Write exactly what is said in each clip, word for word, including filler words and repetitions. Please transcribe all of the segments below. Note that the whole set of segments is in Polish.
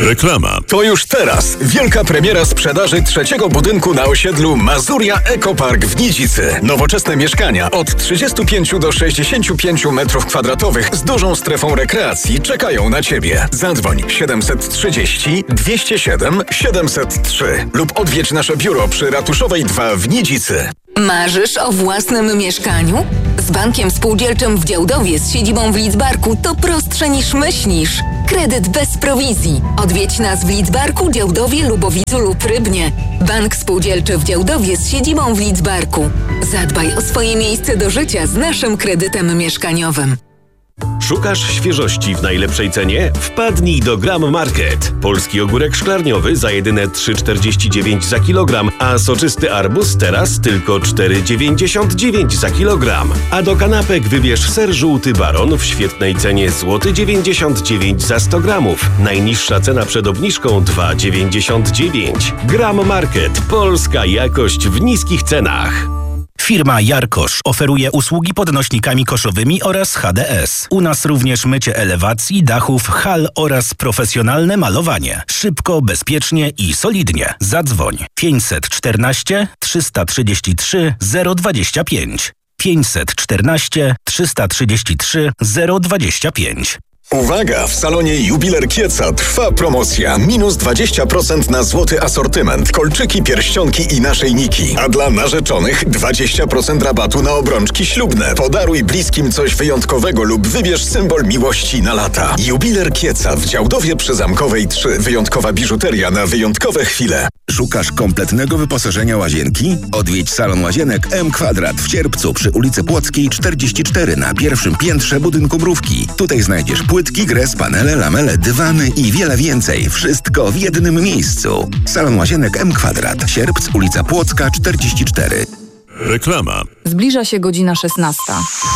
Reklama. To już teraz wielka premiera sprzedaży trzeciego budynku na osiedlu Mazuria Ekopark w Nidzicy. Nowoczesne mieszkania od trzydziestu pięciu do sześćdziesięciu pięciu metrów kwadratowych z dużą strefą rekreacji czekają na Ciebie. Zadzwoń siedemset trzydzieści dwieście siedem siedemset trzy lub odwiedź nasze biuro przy Ratuszowej dwa w Nidzicy. Marzysz o własnym mieszkaniu? Z Bankiem Spółdzielczym w Działdowie z siedzibą w Lidzbarku to prostsze niż myślisz. Kredyt bez prowizji. Odwiedź nas w Lidzbarku, Działdowie, Lubowicu lub Rybnie. Bank Spółdzielczy w Działdowie z siedzibą w Lidzbarku. Zadbaj o swoje miejsce do życia z naszym kredytem mieszkaniowym. Szukasz świeżości w najlepszej cenie? Wpadnij do Gram Market. Polski ogórek szklarniowy za jedyne trzy czterdzieści dziewięć za kilogram, a soczysty arbuz teraz tylko cztery dziewięćdziesiąt dziewięć za kilogram. A do kanapek wybierz ser żółty Baron w świetnej cenie złoty dziewięćdziesiąt dziewięć za sto gramów. Najniższa cena przed obniżką dwa dziewięćdziesiąt dziewięć. Gram Market. Polska jakość w niskich cenach. Firma Jarkosz oferuje usługi podnośnikami koszowymi oraz H D S. U nas również mycie elewacji, dachów, hal oraz profesjonalne malowanie. Szybko, bezpiecznie i solidnie. Zadzwoń pięćset czternaście trzysta trzydzieści trzy zero dwadzieścia pięć. pięćset czternaście trzysta trzydzieści trzy zero dwadzieścia pięć. Uwaga! W salonie Jubiler Kieca trwa promocja. Minus dwadzieścia procent na złoty asortyment, kolczyki, pierścionki i naszyjniki. A dla narzeczonych dwadzieścia procent rabatu na obrączki ślubne. Podaruj bliskim coś wyjątkowego lub wybierz symbol miłości na lata. Jubiler Kieca w Działdowie przy Zamkowej trzy. Wyjątkowa biżuteria na wyjątkowe chwile. Szukasz kompletnego wyposażenia łazienki? Odwiedź salon łazienek M Kwadrat w Sierpcu przy ulicy Płockiej czterdzieści cztery na pierwszym piętrze budynku Mrówki. Tutaj znajdziesz płytki, gres, panele, lamele, dywany i wiele więcej. Wszystko w jednym miejscu. Salon łazienek M Kwadrat. Sierpc, ulica Płocka czterdzieści cztery. Reklama. Zbliża się godzina szesnasta.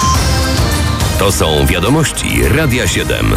To są wiadomości Radia siedem.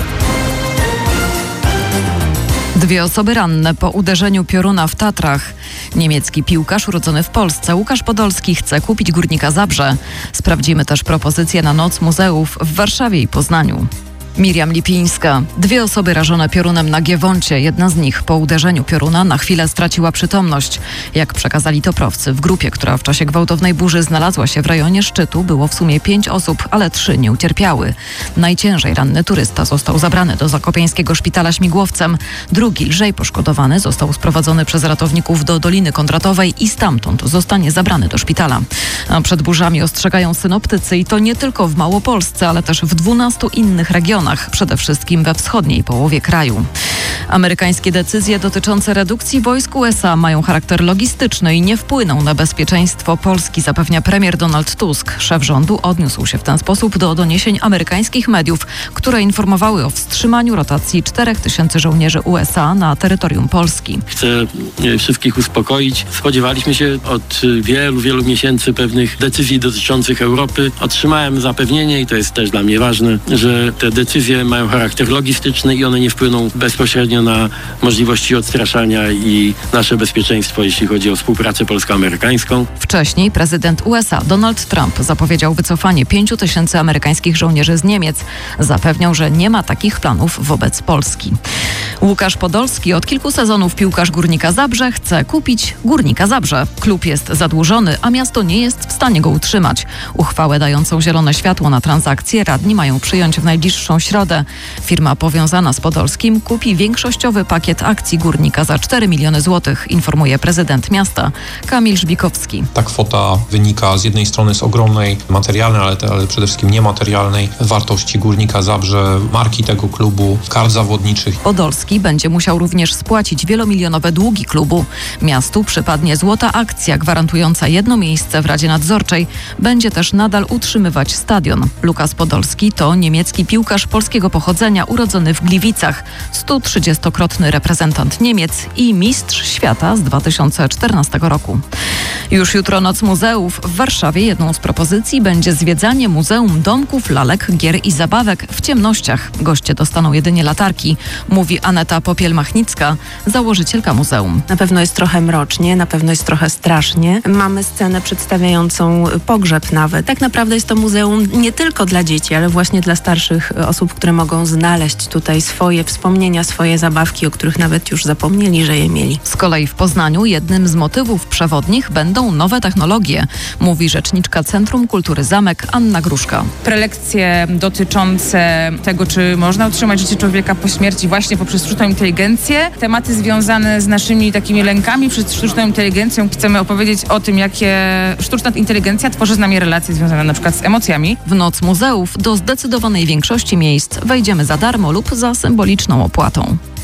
Dwie osoby ranne po uderzeniu pioruna w Tatrach. Niemiecki piłkarz urodzony w Polsce Łukasz Podolski chce kupić Górnika Zabrze. Sprawdzimy też propozycje na Noc Muzeów w Warszawie i Poznaniu. Miriam Lipińska. Dwie osoby rażone piorunem na Giewoncie. Jedna z nich po uderzeniu pioruna na chwilę straciła przytomność. Jak przekazali toprowcy, w grupie, która w czasie gwałtownej burzy znalazła się w rejonie szczytu, było w sumie pięć osób, ale trzy nie ucierpiały. Najciężej ranny turysta został zabrany do zakopiańskiego szpitala śmigłowcem. Drugi, lżej poszkodowany, został sprowadzony przez ratowników do Doliny Kondratowej i stamtąd zostanie zabrany do szpitala. A przed burzami ostrzegają synoptycy i to nie tylko w Małopolsce, ale też w dwunastu innych regionach. Przede wszystkim we wschodniej połowie kraju. Amerykańskie decyzje dotyczące redukcji wojsk U S A mają charakter logistyczny i nie wpłyną na bezpieczeństwo Polski, zapewnia premier Donald Tusk. Szef rządu odniósł się w ten sposób do doniesień amerykańskich mediów, które informowały o wstrzymaniu rotacji czterech tysięcy żołnierzy U S A na terytorium Polski. Chcę wszystkich uspokoić. Spodziewaliśmy się od wielu, wielu miesięcy pewnych decyzji dotyczących Europy. Otrzymałem zapewnienie i to jest też dla mnie ważne, że te decyzje mają charakter logistyczny i one nie wpłyną bezpośrednio na możliwości odstraszania i nasze bezpieczeństwo, jeśli chodzi o współpracę polsko-amerykańską. Wcześniej prezydent U S A Donald Trump zapowiedział wycofanie pięciu tysięcy amerykańskich żołnierzy z Niemiec. Zapewniał, że nie ma takich planów wobec Polski. Łukasz Podolski, od kilku sezonów piłkarz Górnika Zabrze, chce kupić Górnika Zabrze. Klub jest zadłużony, a miasto nie jest w stanie go utrzymać. Uchwałę dającą zielone światło na transakcję radni mają przyjąć w najbliższą środę. Firma powiązana z Podolskim kupi większościowy pakiet akcji Górnika za cztery miliony złotych, informuje prezydent miasta Kamil Żbikowski. Ta kwota wynika z jednej strony z ogromnej materialnej, ale, te, ale przede wszystkim niematerialnej wartości Górnika Zabrze, marki tego klubu, kart zawodniczych. Podolski będzie musiał również spłacić wielomilionowe długi klubu. Miastu przypadnie złota akcja gwarantująca jedno miejsce w Radzie Nadzorczej. Będzie też nadal utrzymywać stadion. Lukas Podolski to niemiecki piłkarz polskiego pochodzenia urodzony w Gliwicach, sto trzydziestokrotny reprezentant Niemiec i mistrz świata z dwa tysiące czternastego roku. Już jutro Noc Muzeów. W Warszawie jedną z propozycji będzie zwiedzanie Muzeum Domków, Lalek, Gier i Zabawek w ciemnościach. Goście dostaną jedynie latarki, mówi Aneta Popiel-Machnicka, założycielka muzeum. Na pewno jest trochę mrocznie, na pewno jest trochę strasznie. Mamy scenę przedstawiającą pogrzeb nawet. Tak naprawdę jest to muzeum nie tylko dla dzieci, ale właśnie dla starszych osób, które mogą znaleźć tutaj swoje wspomnienia, swoje zabawki, o których nawet już zapomnieli, że je mieli. Z kolei w Poznaniu jednym z motywów przewodnich będą nowe technologie, mówi rzeczniczka Centrum Kultury Zamek Anna Gruszka. Prelekcje dotyczące tego, czy można utrzymać życie człowieka po śmierci właśnie poprzez sztuczną inteligencję. Tematy związane z naszymi takimi lękami przed sztuczną inteligencją. Chcemy opowiedzieć o tym, jakie sztuczna inteligencja tworzy z nami relacje związane na przykład z emocjami. W Noc Muzeów do zdecydowanej większości miejsc wejdziemy za darmo lub za symboliczną opłatą.